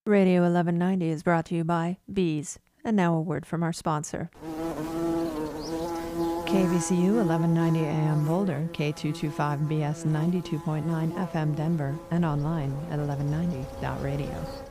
Radio 1190 is brought to you by Bees. And now a word from our sponsor. KVCU 1190 AM Boulder, K225BS 92.9 FM Denver, and online at 1190.radio.